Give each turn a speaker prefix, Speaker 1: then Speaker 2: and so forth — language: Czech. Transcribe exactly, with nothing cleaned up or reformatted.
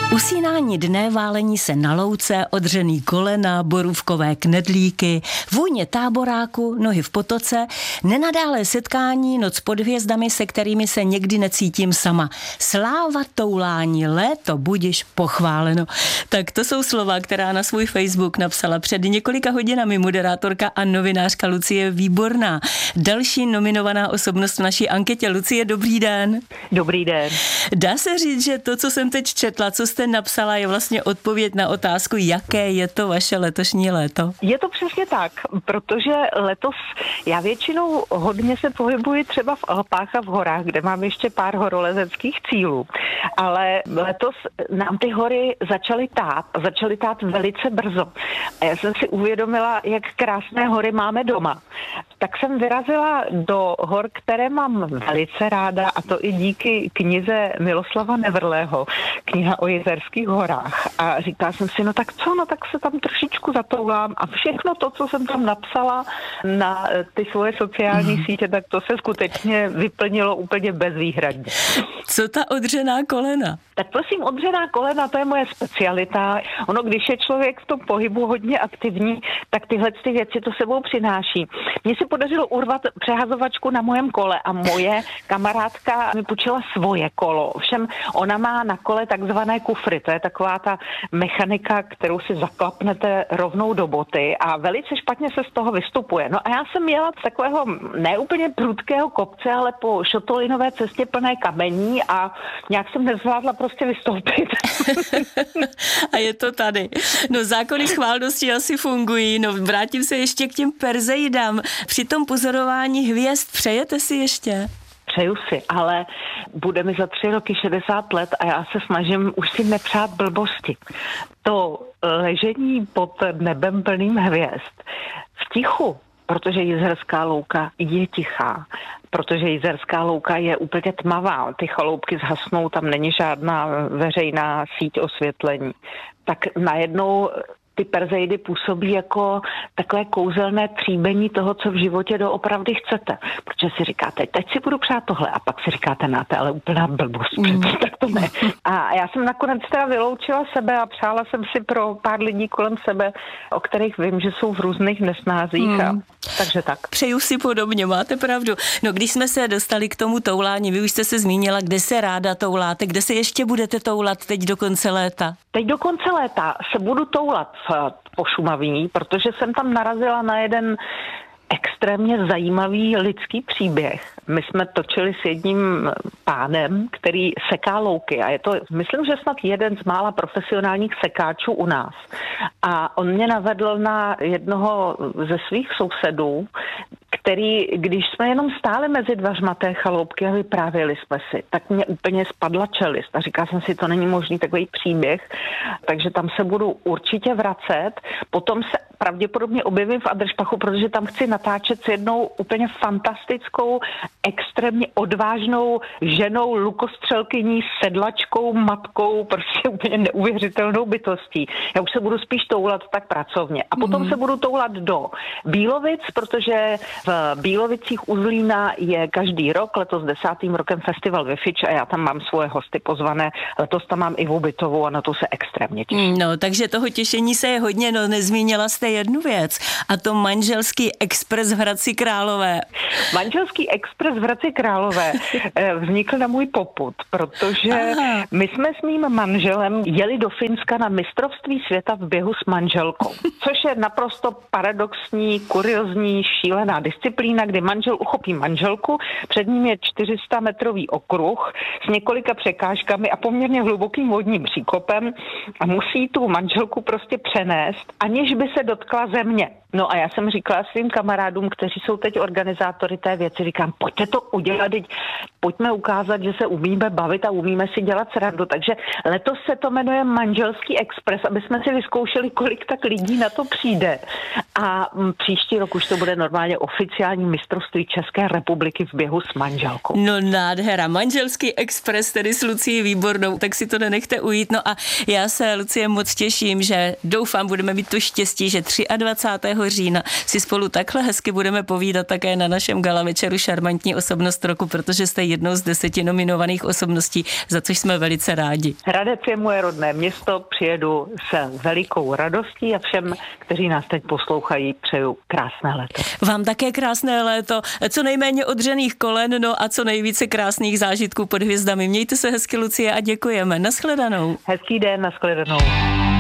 Speaker 1: Usínání dne, válení se na louce, odřený kolena, borůvkové knedlíky, vůně táboráku, nohy v potoce, nenadálé setkání, noc pod hvězdami, se kterými se někdy necítím sama. Sláva toulání, léto budiš pochváleno. Tak to jsou slova, která na svůj Facebook napsala před několika hodinami moderátorka a novinářka Lucie Výborná. Další nominovaná osobnost v naší anketě. Lucie, dobrý den.
Speaker 2: Dobrý den.
Speaker 1: Dá se říct, že to, co jsem teď četla, co jste napsala, je vlastně odpověď na otázku, jaké je to vaše letošní léto?
Speaker 2: Je to přesně tak, protože letos já většinou hodně se pohybuji třeba v Alpách a v horách, kde mám ještě pár horolezeckých cílů, ale letos nám ty hory začaly tát a začaly tát velice brzo. A já jsem si uvědomila, jak krásné hory máme doma. Tak jsem vyrazila do hor, které mám velice ráda, a to i díky knize Miloslava Nevrlého, kniha o Jizerských horách. A říkala jsem si, no tak co, no tak se tam trošičku zatoulám a všechno to, co jsem tam napsala na ty svoje sociální sítě, tak to se skutečně vyplnilo úplně bezvýhradně.
Speaker 1: Co ta odřená kolena?
Speaker 2: Tak prosím, odřená kolena, to je moje specialita. Ono, když je člověk v tom pohybu hodně aktivní, tak tyhle ty věci to sebou přináší. Mně se podařilo urvat přehazovačku na mojem kole a moje kamarádka mi půjčila svoje kolo. Ovšem ona má na kole takzvané kufry, to je taková ta mechanika, kterou si zaklapnete rovnou do boty a velice špatně se z toho vystupuje. No a já jsem jela z takového neúplně prudkého kopce, ale po šotolinové cestě plné kamení a nějak jsem nezvládla prostě vystoupit.
Speaker 1: A je to tady. No zákony schválnosti asi fungují. No vrátím se ještě k těm Perseidám. Při tom pozorování hvězd přejete si ještě?
Speaker 2: Přeju si, ale bude mi za tři roky šedesát let a já se snažím už si nepřát blbosti. To ležení pod nebem plným hvězd v tichu, protože Jizerská louka je tichá, protože Jizerská louka je úplně tmavá, ty chaloupky zhasnou, tam není žádná veřejná síť osvětlení, tak najednou ty Perseidy působí jako takové kouzelné tříbení toho, co v životě doopravdy chcete. Protože si říkáte, teď si budu přát tohle a pak si říkáte, na to ale úplná blbost, mm. tak to ne. A já jsem nakonec teda vyloučila sebe a přála jsem si pro pár lidí kolem sebe, o kterých vím, že jsou v různých nesnázích mm. a takže tak.
Speaker 1: Přeju si podobně, máte pravdu. No když jsme se dostali k tomu toulání, vy už jste se zmínila, kde se ráda touláte, kde se ještě budete toulat teď do konce léta?
Speaker 2: Teď do konce léta se budu toulat v Pošumaví, protože jsem tam narazila na jeden extrémně zajímavý lidský příběh. My jsme točili s jedním pánem, který seká louky a je to, myslím, že snad jeden z mála profesionálních sekáčů u nás. A on mě navedl na jednoho ze svých sousedů, který, když jsme jenom stáli mezi dveřma té chaloupky a vyprávěli jsme si, tak mě úplně spadla čelist a říkala jsem si, to není možný takový příběh, takže tam se budu určitě vracet. Potom se pravděpodobně objevím v Adršpachu, protože tam chci natáčet s jednou úplně fantastickou, extrémně odvážnou ženou, lukostřelkyní, sedlačkou, matkou, prostě úplně neuvěřitelnou bytostí. Já už se budu spíš toulat tak pracovně. A potom mm. se budu toulat do Bílovic, protože v Bílovicích u Zlína je každý rok, letos desátým rokem festival Vyfič a já tam mám svoje hosty pozvané. Letos tam mám Ivu Bytovou a na to se extrémně těším.
Speaker 1: No, takže toho těšení se je hodně, no nezmínila jste jednu věc a to manželský expres v Hradci Králové.
Speaker 2: Manželský expres v Hradci Králové vznikl na můj popud, protože Aha. my jsme s mým manželem jeli do Finska na mistrovství světa v běhu s manželkou, což je naprosto paradoxní, kuriozní, šílená disciplína, kdy manžel uchopí manželku, před ním je čtyři sta metrový okruh s několika překážkami a poměrně hlubokým vodním příkopem a musí tu manželku prostě přenést, aniž by se dotkla země. No a já jsem říkala svým kamarádům, kteří jsou teď organizátory té věci, říkám, pojďte to udělat, teď pojďme ukázat, že se umíme bavit a umíme si dělat srandu. Takže letos se to jmenuje Manželský expres, aby jsme si vyzkoušeli, kolik tak lidí na to přijde. A příští rok už to bude normálně oficiální mistrovství České republiky v běhu s manželkou.
Speaker 1: No nádhera, Manželský expres, tedy s Lucií Výbornou, tak si to nenechte ujít. No a já se, Lucie, moc těším, že doufám, budeme mít to štěstí, že dvacátého třetího října si spolu takhle hezky budeme povídat také na našem gala večeru Šarmantní osobnost roku, protože jste jednou z deseti nominovaných osobností, za což jsme velice rádi.
Speaker 2: Hradec je moje rodné město, přijedu s velikou radostí a všem, kteří nás teď poslouchají, přeju krásné léto.
Speaker 1: Vám také krásné léto, co nejméně odřených kolen, no a co nejvíce krásných zážitků pod hvězdami. Mějte se hezky, Lucie, a děkujeme. Naschledanou.
Speaker 2: Hezký den, naschledanou.